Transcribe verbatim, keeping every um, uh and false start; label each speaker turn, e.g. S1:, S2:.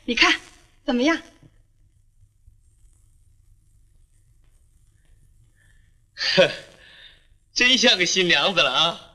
S1: 你看怎么样？
S2: 呵，真像个新娘子了啊！